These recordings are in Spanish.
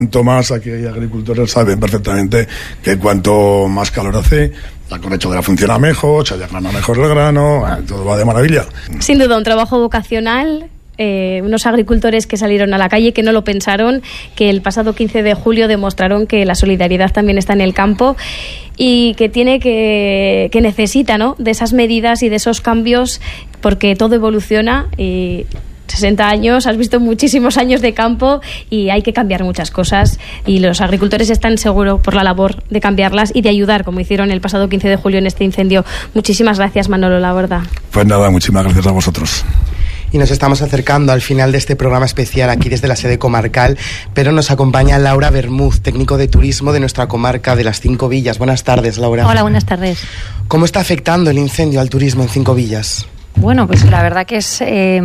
Más aquí hay agricultores saben perfectamente que cuanto más calor hace, la correchadora funciona mejor, se grana mejor el grano, todo va de maravilla. Sin duda un trabajo vocacional, unos agricultores que salieron a la calle, que no lo pensaron, que el pasado 15 de julio demostraron que la solidaridad también está en el campo y que necesita, ¿no?, de esas medidas y de esos cambios, porque todo evoluciona y 60 años, has visto muchísimos años de campo y hay que cambiar muchas cosas y los agricultores están seguros por la labor de cambiarlas y de ayudar, como hicieron el pasado 15 de julio en este incendio. Muchísimas gracias, Manolo Laborda. Pues nada, muchísimas gracias a vosotros. Y nos estamos acercando al final de este programa especial aquí desde la sede comarcal, pero nos acompaña Laura Bermúdez, técnico de turismo de nuestra comarca de las Cinco Villas. Buenas tardes, Laura. Hola, buenas tardes. ¿Cómo está afectando el incendio al turismo en Cinco Villas? Bueno, pues la verdad que es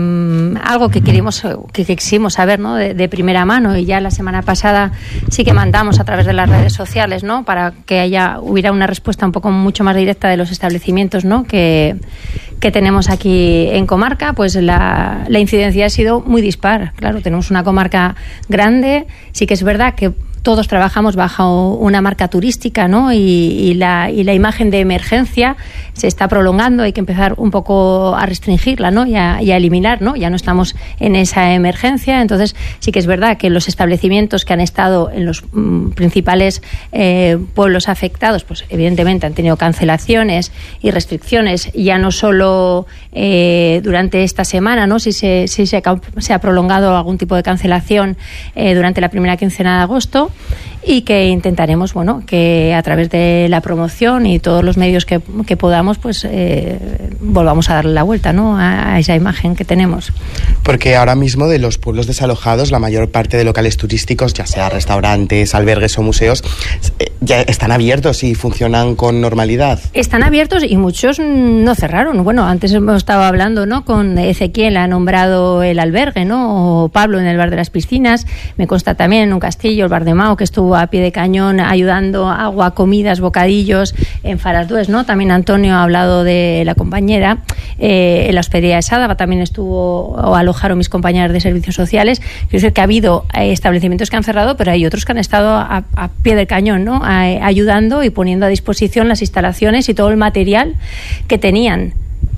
algo que quisimos saber, ¿no?, de primera mano, y ya la semana pasada sí que mandamos a través de las redes sociales, ¿no?, para que hubiera una respuesta un poco mucho más directa de los establecimientos, ¿no?, que tenemos aquí en comarca. Pues la incidencia ha sido muy dispar. Claro, tenemos una comarca grande, sí que es verdad que todos trabajamos bajo una marca turística, ¿no?, y la imagen de emergencia se está prolongando. Hay que empezar un poco a restringirla, ¿no?, y a eliminar, ¿no? Ya no estamos en esa emergencia. Entonces sí que es verdad que los establecimientos que han estado en los principales pueblos afectados, pues evidentemente han tenido cancelaciones y restricciones, ya no solo durante esta semana, ¿no?, si se ha prolongado algún tipo de cancelación durante la primera quincena de agosto, y que intentaremos, bueno, que a través de la promoción y todos los medios que podamos, pues volvamos a darle la vuelta, ¿no?, a esa imagen que tenemos. Porque ahora mismo de los pueblos desalojados, la mayor parte de locales turísticos, ya sea restaurantes, albergues o museos, ya están abiertos y funcionan con normalidad. Están abiertos y muchos no cerraron. Bueno, antes hemos estado hablando, ¿no?, con Ezequiel, ha nombrado el albergue, ¿no?, o Pablo en el Bar de las Piscinas. Me consta también en un castillo, el Bar de Mao, que estuvo a pie de cañón ayudando, agua, comidas, bocadillos en Farasdues, ¿no? También Antonio ha hablado de la compañera. En la hospedería de Sádava también alojaron mis compañeras de servicios sociales. Quiero decir que ha habido establecimientos que han cerrado, pero hay otros que han estado a pie del cañón, ¿no?, ayudando y poniendo a disposición las instalaciones y todo el material que tenían.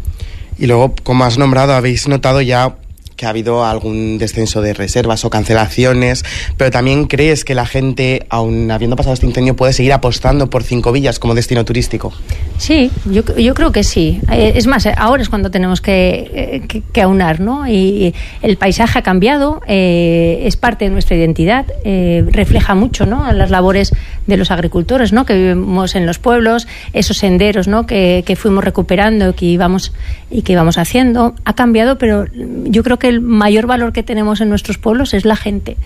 Y luego, como has nombrado, habéis notado ya que ha habido algún descenso de reservas o cancelaciones, pero también crees que la gente, aun habiendo pasado este incendio, puede seguir apostando por Cinco Villas como destino turístico. Sí, yo creo que sí. Es más, ahora es cuando tenemos que aunar, ¿no? Y el paisaje ha cambiado, es parte de nuestra identidad, refleja mucho, ¿no?, las labores de los agricultores, ¿no?, que vivimos en los pueblos, esos senderos, ¿no?, que fuimos recuperando, que íbamos haciendo. Ha cambiado, pero yo creo que el mayor valor que tenemos en nuestros pueblos es la gente.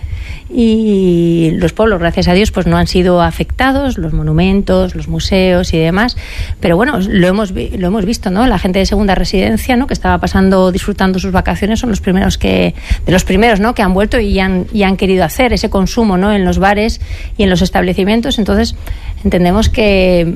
Y los pueblos, gracias a Dios, pues no han sido afectados, los monumentos, los museos y demás. Pero bueno, lo hemos visto, ¿no? La gente de segunda residencia, ¿no?, que estaba disfrutando sus vacaciones, son los primeros, ¿no?, que han vuelto y han querido hacer ese consumo, ¿no?, en los bares y en los establecimientos. Entonces entendemos que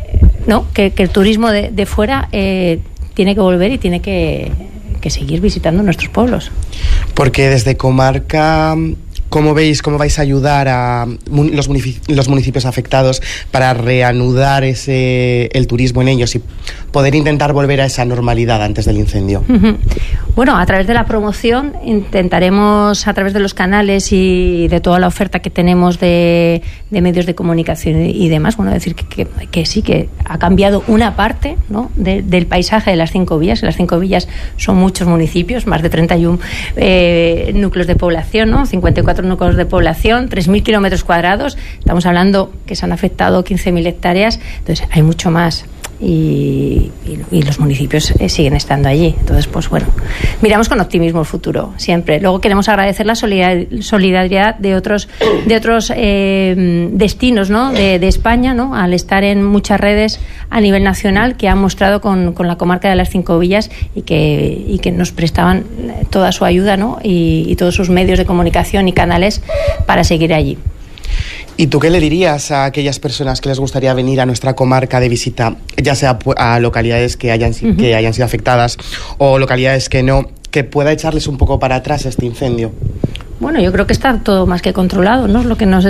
el turismo de fuera tiene que volver y tiene que seguir visitando nuestros pueblos. Porque desde comarca, ¿cómo vais a ayudar a los municipios afectados para reanudar el turismo en ellos y poder intentar volver a esa normalidad antes del incendio? Bueno, a través de la promoción intentaremos, a través de los canales y de toda la oferta que tenemos de medios de comunicación y demás, bueno, decir que sí, que ha cambiado una parte, ¿no?, del paisaje de las Cinco Villas. Las Cinco Villas son muchos municipios, más de 31 núcleos de población, ¿no?, 54 núcleos de población, 3.000 kilómetros cuadrados. Estamos hablando que se han afectado 15.000 hectáreas, entonces hay mucho más. Y los municipios siguen estando allí. Entonces, pues bueno, miramos con optimismo el futuro, siempre. Luego queremos agradecer la solidaridad de otros destinos, ¿no?, de España, ¿no?, al estar en muchas redes a nivel nacional, que han mostrado con la comarca de las Cinco Villas y que nos prestaban toda su ayuda, ¿no?, y todos sus medios de comunicación y canales para seguir allí. ¿Y tú qué le dirías a aquellas personas que les gustaría venir a nuestra comarca de visita, ya sea a localidades que hayan sido afectadas o localidades que no, que pueda echarles un poco para atrás este incendio? Bueno, yo creo que está todo más que controlado, ¿no? Lo que nos